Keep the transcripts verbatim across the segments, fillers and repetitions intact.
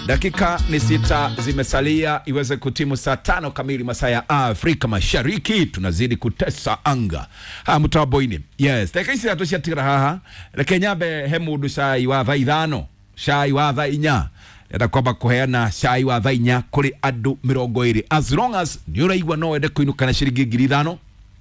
Dakika ni sita zimesalia iweze kutimu saa tano kamili masaa ya Afrika Mashariki. Tunazidi kutesa anga. Ha mutaboini. Yes, dakika isi atoshia tira haha. Lakini be hemudu shai wa thaithano, shai wa thainya. Yada kwamba kuheana shai wa thainya kuri adu mirongo iri. As long as ni uraigwa no wede kuinuka na shiringi ngiri ithano.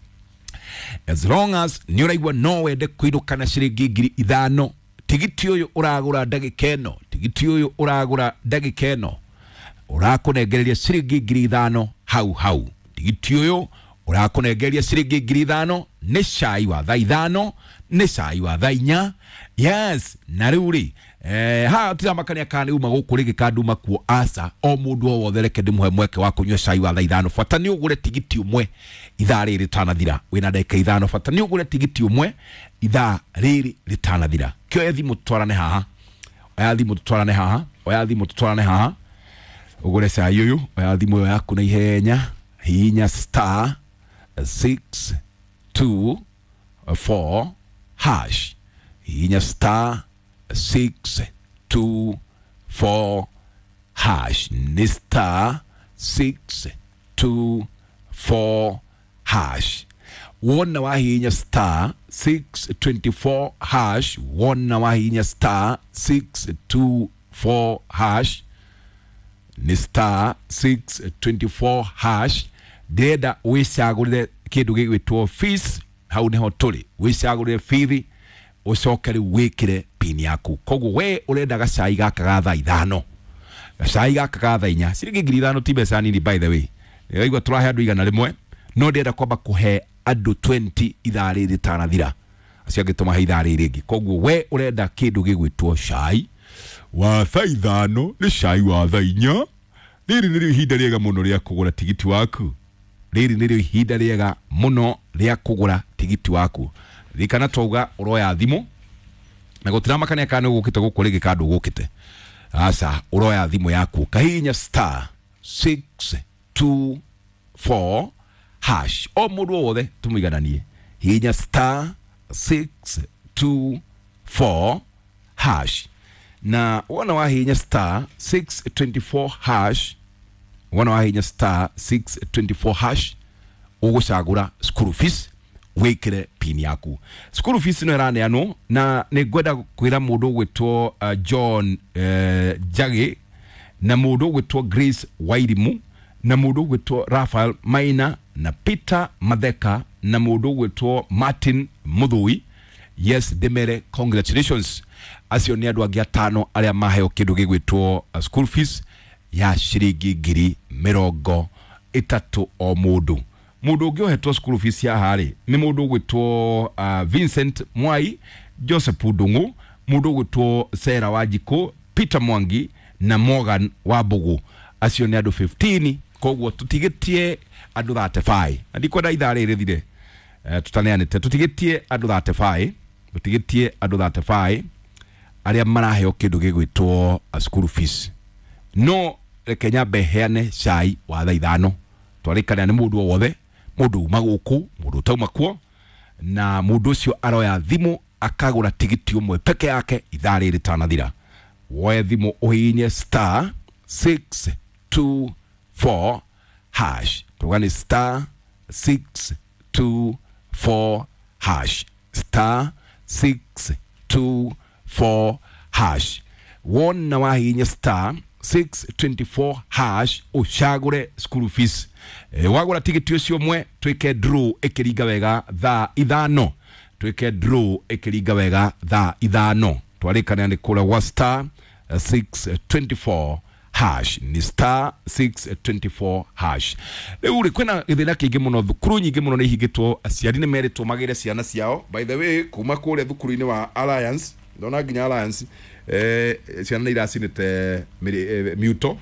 As long as ni uraigwa no wede kuinuka na shiringi ngiri ithano. Tigiti uyu uragura ndagika ino, tigiti uyu uragura ndagika ino, urakunegereria ciringi ngiri ithano hau hau. Tigiti uyu urakunegereria ciringi ngiri ithano ni cai wa thaa ithano, ni cai wa thaa inya. Yes, na riu ri eh ha tiramakania kana uma gukuri gikanduma kuo asa o mundu o wothe reke ndimuhe mweke wa kunywa cai wa thaa ithano. Fata ni ugure tigiti umwe ithaa riri ritanathira, wina ndagika ithano. Fata ni ugure tigiti umwe ithaa riri ritanathira. Kyo thimu tutwarane haha, oya thimu tutwarane haha, oya thimu tutwarane haha. Ugure cai uyu, oya thimu yaku na ihenya, hinya star six two four hash, hinya star six two four hash, ni star six two four hash. Wona wahinya star six twenty-four hash, wona wahinya star six two four hash, ni star six twenty-four hash. Deda wisagurire kindu gigwitwo fees, hau niho tuli. Wisagurire fithi ucokere wikire pin yaku. Koguo we urenda gacai gaka ga thaa ithano, gacai gaka ga thaa inya, ciringi ngiri ithano ti mbeca nini by the way. Nĩraigua tũrahe andũ igana rĩmwe, no ndĩrenda kwamba kũhe andũ twenty ithaa rĩrĩ ritanathira, acio angĩ tũmahe ithaa rĩrĩ rĩngĩ. Koguo we urenda kĩndũ gĩgwĩtwo cai wa thaa ithano nĩ cai wa thaa inya. Rĩrĩ nĩrĩo ihinda rĩega mũno rĩa kũgũra tigiti waku. Rĩrĩ nĩrĩo ihinda rĩega mũno rĩa kũgũra tigiti waku. Rikana toga uroya thimu na gutiramakania kana ugukite gukuri gikandu ugukite. Asa uroya thimu yaku kahinya star six two four hash. O mundu wothe tumuigananie, hinya star six two four hash. Na wana wa hinya star six twenty-four hash, wana wa hinya star six twenty-four hash, ugucagura school fees wekere pin yaku. School fees no erane ano na negweda kwira mundu gwetwo uh, John uh, Jage, na mundu gwetwo Grace Wairimu, na mundu gwetwo Rafael Maina, na Peter Madeka, na mundu gwetwo Martin Mudhui. Yes, demere congratulations. Asio ni andu angi atano aria maheo kindu gigwitwo uh, school fees ya shiringi ngiri mirongo itatu o mundu. Mundu ungi ohetwo school fees ya hari ni mundu gwitwo uh, Vincent Mwai, Joseph Udungu, mundu gwitwo Sarah Wajiko, Peter Mwangi na Morgan Wabugu. Acio ni andu fifteen. Koguo tutigetie andu thirty-five. Ndikwenda ithaa rĩrĩ thire uh, tutaneanite tutigetie andu thirty-five, tutigetie andu thirty-five aria maraheo kindu gigwitwo uh, school fees. No rekenya beheane cai wa thaa ithano. Twarikana ni mundu wothe, mundu maguku, mundu tauma kuo, na mundu ucio aroya thimu akagura tigiti umwe peke yake ithaa rĩrĩ ritanathira. Woe thimu uhinye star six two four hash. Tugani star six two four hash, star six two four hash. Wona wahinya star six twenty-four hash ushagure school fees. E, wagura tigiti ucio mwe twike draw ekiriga wega thaa ithano, twike draw ekiriga wega thaa ithano. Twarikana ni kula wa star six twenty-four hash, ni star six twenty-four hash. Leo uri kwena ithina kingi muno, thukuru nyingi muno ni higitwo aciari ni meritwo magire ciana ciao. By the way, kuma kule thukuru-ini wa Alliance, ndona ginya Alliance eh ciana iracinite Muto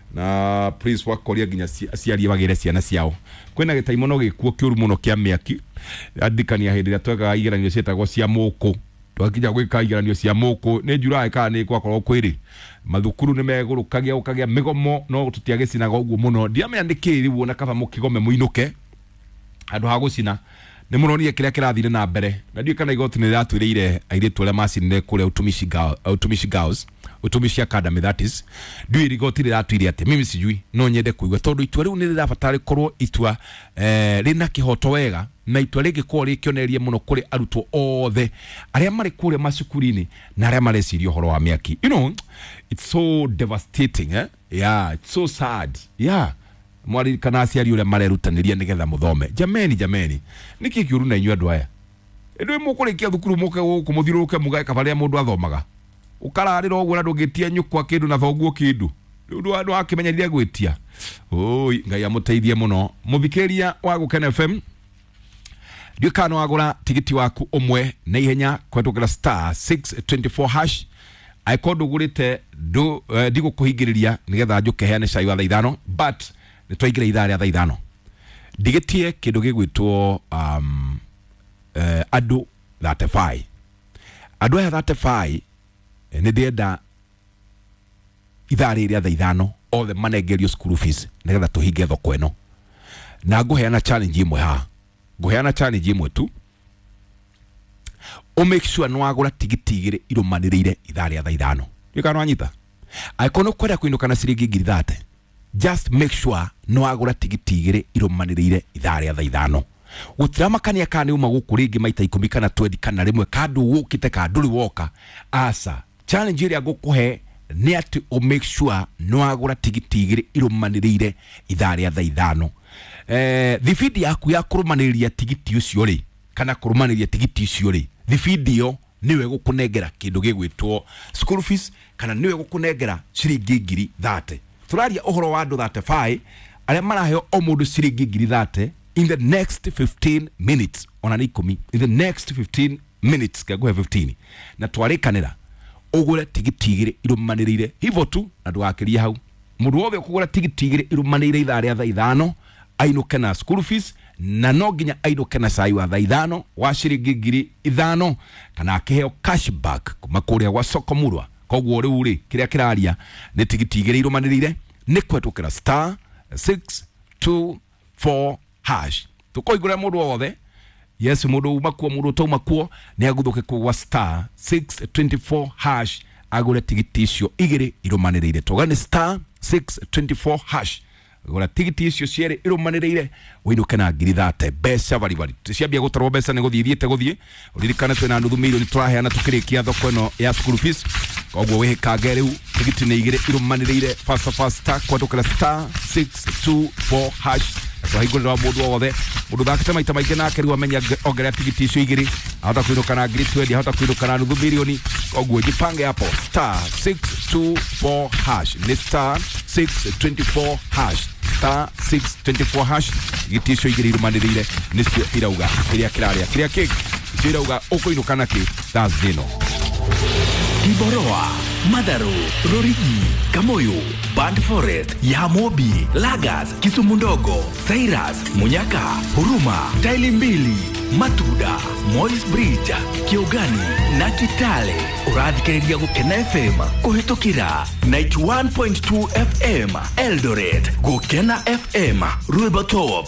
na please wakoria ginya aciari bagire ciana ciao. Kwena gitaimo no gikuo kiuru muno kia miaki andikania hindi twega igeranio cietagwo cia muku. Twakinya gwika igeranio cia muku ni njurae kana ni kwakorwo kwiri mathukuru ni megurukagia ukagia migomo, no tutiagicinaga uguo muno. Ndiamendikirirwo na kaba mukigome muinuke andu ha gucina ni muronie kiria kirathire na mbere na ndio kana igoti ni ratwirire airetu ale masinne kule utumishi gao utumishi gaos utumishi academy that is ndio igoti riratwire ate mimi sijui no nyende kuigwa tondu itua riu ni rirabatara korwo itua eh rina kihoto wega na itua rigi ko rikionerie muno kuri arutwo othe aria mari kure masukurini na aria marecirio horo wa miaki you know it's so devastating eh yeah it's so sad yeah mwari kana aciari ule marerutaniria nigetha muthome jameni jameni niki kiuru na inyu andu aya ndu mukurikia thukuru muke guku muthiruke mugae kabaria mundu athomaga ukararira ogwo na ndungitia nyukwa kindu na thoguo kindu ndu andu akimenyeria gwitia oi ngai amuteithie muno muthikiria wa Gukena F M ndikano wagura tigiti waku umwe na ihenya kwetukira star six twenty-four hash aikondo gurite ndu uh, digo kuhingiriria nigetha njuke heane cai wa thaithano but nitwaigire ithaa ria thaithano ndigitie kindu gigwitwo um uh, adu thirty-five adu ya thirty-five ni ndienda ithaa ria thaithano othe manegerio school fees nigetha tuhinge thoko eno na nguheana challenge imwe ha nguheana challenge imwe tu o make sure no agura tigiti igire irumanirire ithaa ria thaithano nikano anyita aikono kwenda kuinuka na ciringi ngiri thirty just make sure no agura tigiti igire irumanirire ithaa ria thaithano gutira makania kana uma guku ringi maita ikumi kana twenty kana rimwe kandu wukite kanduri woka asa challenge ria gukuhe ni ati o make sure no agura tigiti igire irumanirire ithaa ria thaithano eh the video yaku ya kurumaniria tigiti ucio ri kana kurumaniria tigiti ucio ri the video niwe gukunengera kindu gigwitwo school fees kana niwe gukunengera ciringi ngiri thirty turaria uhoro wa andu thirty-five aria maraheo o mundu ciringi ngiri thirty in the next fifteen minutes ona ni ikumi in the next fifteen minutes kaguhe fifteen na twarikanira ugure tigiti igire irumanirire hivyo tu na ndwakiria hau mundu wothe ukugura tigiti igire irumanirire ithaa ria thaithano ainuke na school fees na no ginya ainuke na cai wa thaithano wa ciringi ngiri ithano kana akiheo cashback kuma kuria gwa soko murwa koguo riu ri kiria kiraria ni tigiti igire irumanirire ni kwetukira star six two four hash tukoigura mundu wothe yes mundu makuo mundu to makuo ni aguthuke kwa star six twenty-four hash agure tigiti icio igire irumanirire togane star six twenty-four hash agura tigiti icio ciere irumanirire winuke na ngiri thirty beca bari bari ciambia gutarwo beca ni guthithiete guthie uririkana twina nuthu milioni turaheana tukirikia thoko eno ya school fees koguo wihika riu tigiti ni igire irumanirire fast fast kwatukira star six twenty-four hash twahingurira mundu wothe mundu thakite maita maingi nake riu amenya ongerea tigiti icio igiri ahota kwinuka na ngiri twenty ahota kwinuka na nuthu milioni koguo jipange hapo star six twenty-four hash ni star six twenty-four hash star six twenty-four hash tigiti icio igiri irumanirire nicio irauga kiria kiraria kiria kiki icio irauga ukuinuka naki Thursday no Kiboroa, Madaru, Rorigi, Kamoyo, Band Forest, Yamobi, Lagas, Kisumu Ndogo, Sairas, Munyaka, Huruma, Taili Mbili, Matuda, Moi's Bridge, Kiogani, na Kitale. Uradhikiriria Gukena F M, kuhitukira ninety-one point two F M, Eldoret, Gukena F M, Ruiba Top.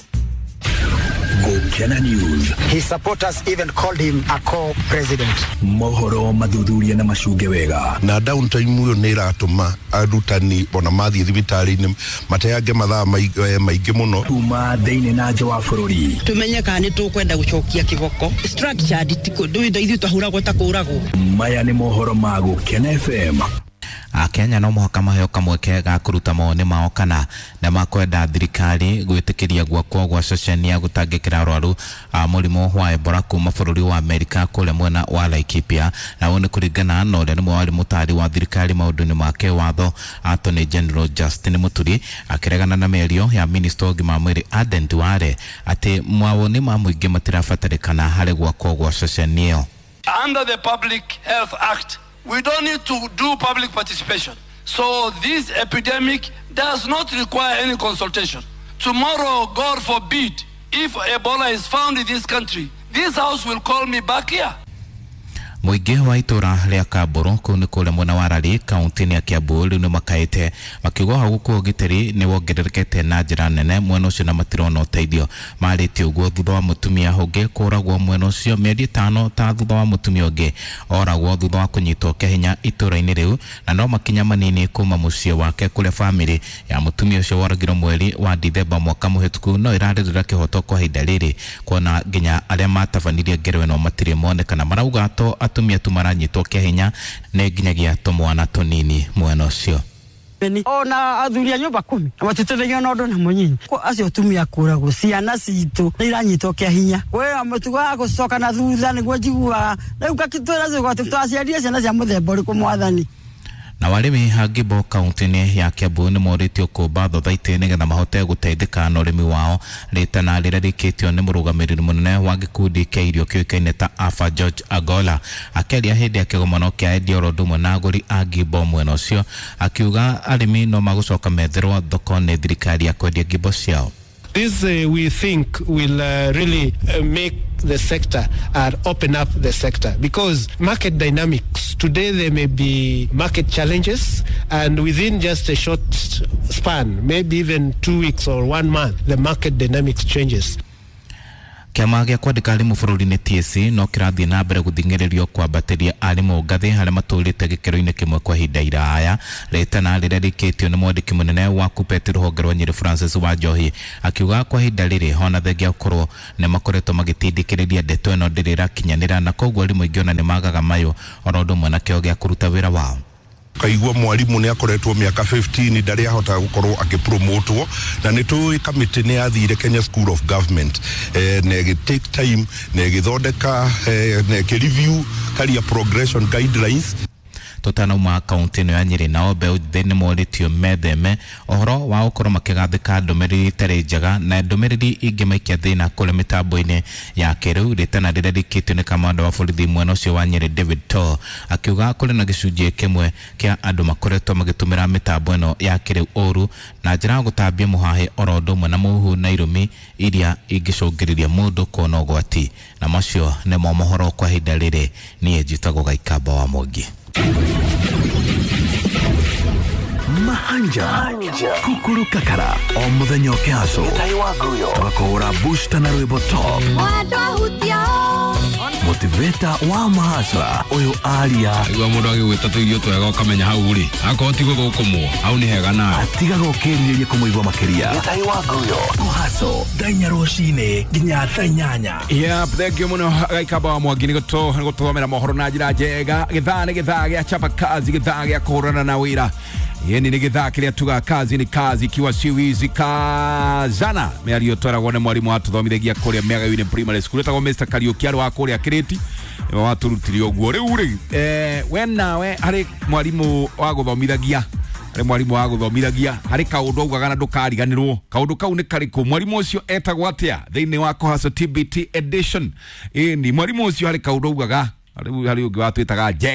Gukena News. His supporters even called him a co-president. Mohoro madhudhuria na mashuge wega. Na downtime uyo nera tuma arutani bona mathi thibitari ni matayage mathaa maingi muno. Tuma theine na nja wa bururi. Tumenye kana tukwenda gucokia kigoko. Structured tiko ndu ithu twahuragwo ta kuragwo. Maya ni mohoro ma Gukena F M. Akenya no muhaka maheo kamwe kega kuruta mone mao kana na makwenda thirikari gwitikiria gwakwo gwa ceceni ya gutangikira arwaru murimo wa Ebola kuma bururi wa Amerika kule mwena wa Laikipia na wone kuringana na ule ni mwari mutari wa thirikari maundu-ini make watho Attorney General Justin Muturi akiregana na merio ya Minister of Mwiri Aden Duale ati mwawoni ma muingi matirabatarikana hari gwakwo gwa ceceni iyo. Under the Public Health Act, we don't need to do public participation. So this epidemic does not require any consultation. Tomorrow, God forbid, if Ebola is found in this country, this house will call me back here. Muingi wa itura ria Kamburu kuni kule mwena wa Rari kaunti ya Kiambu riu ni makaite makiuga haguko giteri ni wongererekete na njira nene mwena ucio na matirona uteithio marite uguo thutha wa mutumia hungi kuragwo mwena ucio mieri itano ta thutha wa mutumia ungi oragwo thutha wa kunyitwo kihinya itura-ini riu na no makinya manini kuma mucie wake kule family ya mutumia ucio waragirwo mweri wa Dithemba mwaka muhituku no iraririra kihoto kwa hinda riri kuona nginya aria matabanirie ngerewe no matire monekana marauga to atumia tumaranyitwo kihinya ne nginyagia tumwana tunini mwena ucio ona athuria nyumba kumi amatutethenya na undu na munyinyi ko acio tumia kuragwo ciana citu iranyitwo kihinya we amutuga gucoka na thutha niguo njigua riu gakitwira zigwa tutaciaria ciana cia muthemba uriku mwathani na warimi hagibo kaunti ya Kiambu ni moritio kumba thothaiti nigetha mahote guteithika na urimi wao ritana rirarikitio ni murugamiriri munene wa gikundi kia irio kiukaine ta Afa George Agola akeria hindi ya kigomano kia Eddie Orodumo na aguri agibo mwena ucio akiuga arimi no magucoka metherwo thoko ni thirikari ya kwendia gibo ciao. This uh, we think will uh, really uh, make the sector and uh, open up the sector because market dynamics today there may be market challenges and within just a short span, maybe even two weeks or one month, the market dynamics changes. Kiama gia kwandika arimu bururi-ini T S C no kirathie na mbere guthingirerio kwa bateria arimu ngathi haria maturite gikero-ini kimwe kwa hinda iraya ritana rirarikitio ni mwandiki munene wa Kuppet ruhonge rwa Nyeri Francis Wanjohi akiuga kwa hinda riri hona thengia korwo ni makoretwo magitindikiriria ndeto ino ndirira kinyanira na koguo arimu ingi ona ni magaga mayo oro undu mwe na kio gia kuruta wira wao. Kaigua mwalimu ni akoretwo miaka fifteen ndari ahota gukorwo agipromotwo na nitu committee ni athire Kenya School of Government eh, ne take time ne githondeka eh, ne review career progression guidelines totana uma kaunti no ya Nyeri na obe thini moritio metheme ohoro wa ukoro makigathika ndomeriri tare njaga na ndomeriri ingi maikia thina kule mitambo-ini ya keru ritana rirarikitio ni kamanda wa borithi mwena ucio wa Nyeri David To akiuga kule na gicunjie kimwe kia andu makoretwo magitumira mitambo ino ya keru oru na njira gutambia muhahe oro ndumwe na muhu na irumi iria ingicungiriria mundu kuona ugwati na macio ni mo mohoro kwa hinda riri ni ejitagwo Gaikamba wa Mungi. Mahanja Kukuru Kakara o muthenya ukiaso twakora booster na rwimbo top motivator wa mahasla uyu aria igwa mundu agigwita tuigio twega ukamenya hau ri akotigo gukumwo hau ni hega na atiga gukiriria kumuigwa makiria mutai wa nguyo muhaso dainya rocine ginya tanyanya yeah thank you muno Gaikamba wa Mwangi ni guto gutomera mohoro na njira njega githane githage achapa kazi githage akorana na wira yeni ni githaa kiria tuga kazi ni kazi kiwa siwizi kazana me aliotora wone mwalimu watu thomithagia kuria Mega Union Primary School etagwo Mister Kariuki ari wa kuria Kiriti watu rutirio guo riu ri eh we nawe hari mwalimu wa guthomithagia hari mwalimu wa guthomithagia hari kaundu augaga na ndukariganirwo kaundu kau ni kariku mwalimu ucio etagwo atia thiini wa Kohaso T B T edition eh ni mwalimu ucio hari kaundu augaga hari hari ungi watwitaga